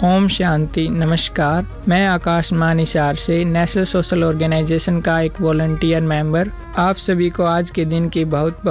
ओम शांति। नमस्कार, मैं आकाश मानिसार से नेशनल सोशल ऑर्गेनाइजेशन का एक वॉलंटियर मेंबर। आप सभी को आज के दिन की बहुत